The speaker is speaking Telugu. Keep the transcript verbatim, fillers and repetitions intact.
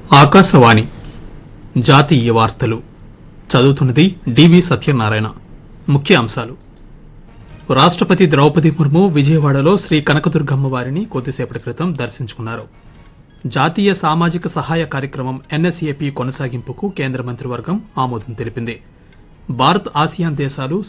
ఆకాశవాణి జాతీయ వార్తలు చదువుతున్నది డివి సత్యనారాయణ. ముఖ్య అంశాలు: రాష్టపతి ద్రౌపది ముర్ము విజయవాడలో శ్రీ కనకదుర్గమ్మ వారిని కొద్దిసేపటి క్రితం దర్శించుకున్నారు. జాతీయ సామాజిక సహాయ కార్యక్రమం ఎన్ఎస్ఏపీ కొనసాగింపుకు కేంద్ర మంత్రివర్గం ఆమోదం తెలిపింది. భారత్ ఆసియాన్ దేశాలు